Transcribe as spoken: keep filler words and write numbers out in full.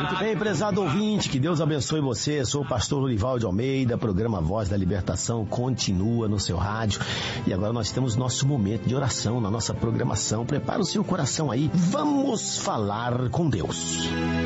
Muito bem, prezado ouvinte, que Deus abençoe você. Sou o pastor Lorival de Almeida, programa Voz da Libertação continua no seu rádio. E agora nós temos nosso momento de oração na nossa programação. Prepara o seu coração aí, vamos falar com Deus.